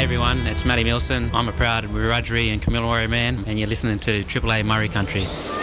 Hey everyone, it's Matty Milson. I'm a proud Wiradjuri and Kamilaroi man, and you're listening to Triple A Murray Country.